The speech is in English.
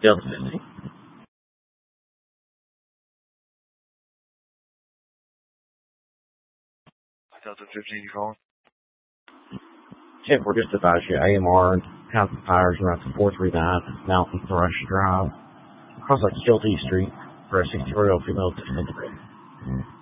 Delta 50. Delta 50, you calling? Chip, we're just about you. AMR, House of Fires, around 439 Mountain Thrush Drive, across like Stilty Street, for a 60-year-old female disintegrated.